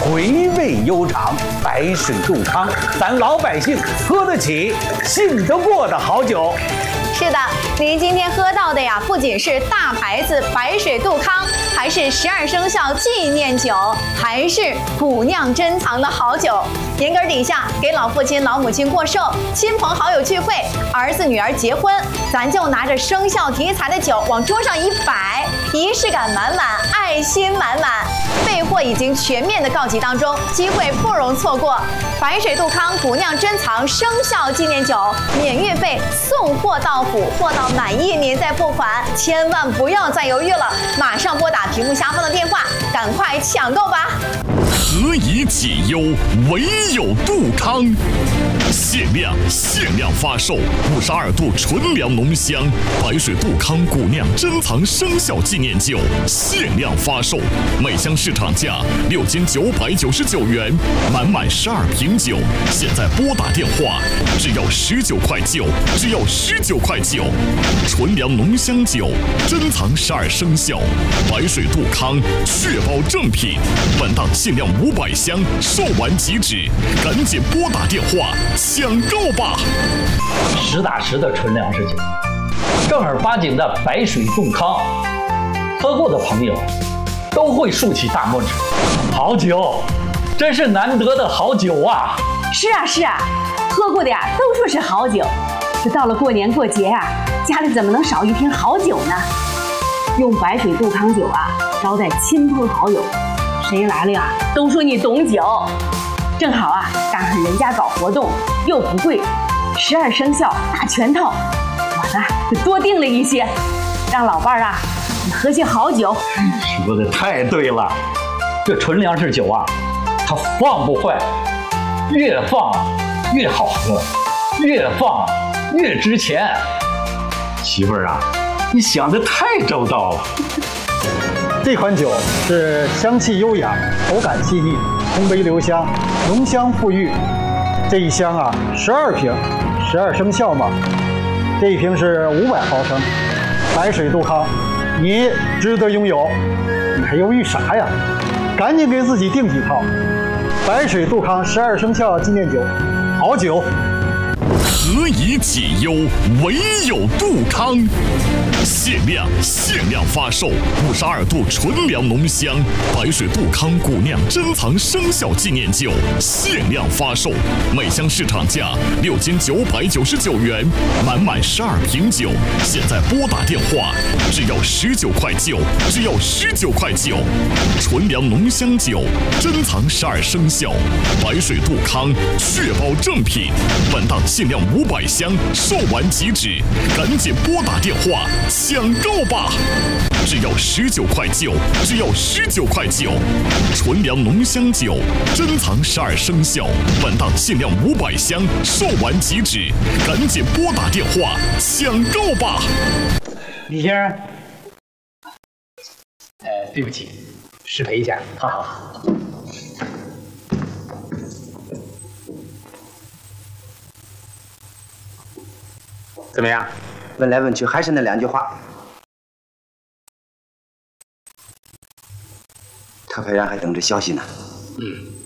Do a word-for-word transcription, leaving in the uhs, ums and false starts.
回味悠长，白水杜康，咱老百姓喝得起、信得过的好酒。 是的，您今天喝到的呀，不仅是大牌子白水杜康，还是十二生肖纪念酒，还是古酿珍藏的好酒。年根底下，给老父亲、老母亲过寿，亲朋好友聚会，儿子女儿结婚，咱就拿着生肖题材的酒往桌上一摆，仪式感满满，爱心满满。备货已经全面的告急当中，机会不容错过。白水杜康古酿珍藏生肖纪念酒，免运费，送货到府，货到满意您再付款，千万不要再犹豫了，马上拨打屏幕下方的电话，赶快抢购吧！ 何以解忧，唯有杜康。限量限量发售五十二度纯粮浓香白水杜康古酿珍藏生肖纪念酒，限量发售，每箱市场价六千九百九十九元，满满十二瓶酒，现在拨打电话，只要十九块九，只要十九块九，纯粮浓香酒，珍藏十二生肖，白水杜康，确保正品，本档限量五百箱，售完即止，赶紧拨打电话抢购吧！ 实打实的纯粮食酒，正儿八经的白水杜康，喝过的朋友都会竖起大拇指。好酒，真是难得的好酒啊！ 是啊是啊，喝过的呀都说是好酒，这到了过年过节啊，家里怎么能少一瓶好酒呢？用白水杜康酒啊招待亲朋好友，谁来了呀都说你懂酒。正好啊，赶上人家搞活动，又不贵，十二生肖大全套，我呢就多订了一些，让老伴儿啊你喝些好酒。 说的太对了，这纯粮食酒啊，它放不坏，越放越好喝，越放越值钱。媳妇儿啊，你想的太周到了。 这款酒是香气优雅，口感细腻，通杯留香，浓香馥郁。这一箱啊，十二瓶，十二生肖嘛。这一瓶是五百毫升，白水杜康，你值得拥有。你还犹豫啥呀？赶紧给自己订几套。白水杜康十二生肖纪念酒，好酒。 何以解忧，唯有杜康。限量限量发售五十二度纯粮浓香白水杜康古酿珍藏生肖纪念酒，限量发售，每箱市场价六千九百九十九元，满满十二瓶酒，现在拨打电话，只要十九块九，只要十九块九，纯粮浓香酒，珍藏十二生肖，白水杜康，确保正品，本档限量五百箱，售完即止，赶紧拨打电话抢购吧！只要十九块九，只要十九块九，纯粮浓香酒，珍藏十二生肖，本档限量五百箱，售完即止，赶紧拨打电话抢购吧！ 李先生，呃，对不起，失陪一下。好好。怎么样？ 问来问去还是那两句话。特派员还等着消息呢。 嗯。